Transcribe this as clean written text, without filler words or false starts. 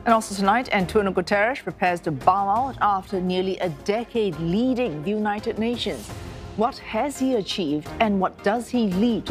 And also tonight, Antonio Guterres prepares to bow out after nearly a decade leading the United Nations. What has he achieved and what does he leave to